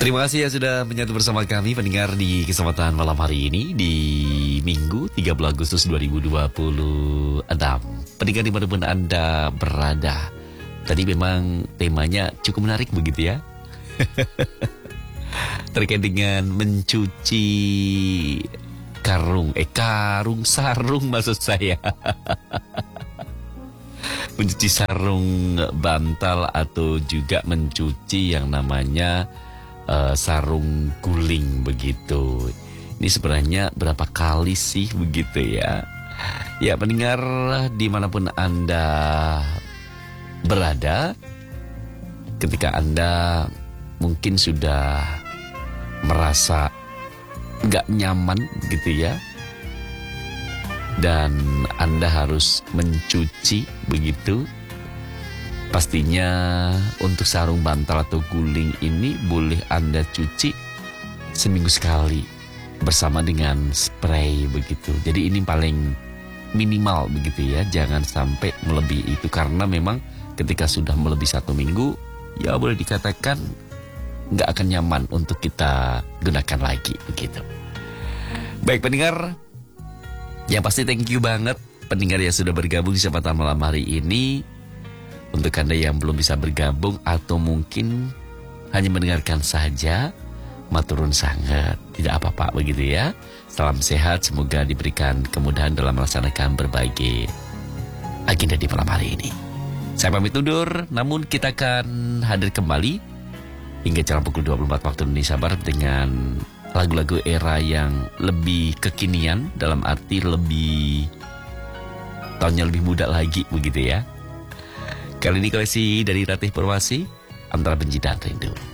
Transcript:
Terima kasih ya sudah menyatu bersama kami pendengar di kesempatan malam hari ini di Minggu 30 Agustus 2026. Pendengar dimanapun Anda berada. Tadi memang temanya cukup menarik begitu ya. Terkait dengan mencuci sarung maksud saya. Mencuci sarung bantal atau juga mencuci yang namanya sarung guling begitu. Ini sebenarnya berapa kali sih begitu ya? Ya pendengar dimanapun Anda berada, ketika Anda mungkin sudah merasa gak nyaman gitu ya, dan Anda harus mencuci begitu. Pastinya untuk sarung bantal atau guling ini boleh Anda cuci seminggu sekali bersama dengan spray begitu. Jadi ini paling minimal begitu ya, jangan sampai melebihi itu karena memang ketika sudah melebihi 1 minggu ya boleh dikatakan nggak akan nyaman untuk kita gunakan lagi begitu. Baik pendengar, yang pasti thank you banget pendengar yang sudah bergabung di kesempatan malam hari ini. Untuk Anda yang belum bisa bergabung atau mungkin hanya mendengarkan saja, maturun sangat, tidak apa-apa begitu ya. Salam sehat, semoga diberikan kemudahan dalam melaksanakan berbagai agenda di malam hari ini. Saya pamit undur, namun kita akan hadir kembali hingga jam pukul 24 waktu Indonesia Barat dengan lagu-lagu era yang lebih kekinian, dalam arti lebih tahunnya lebih muda lagi begitu ya. Kali ini koleksi dari Ratih Purwasi, Antara Benci dan Rindu.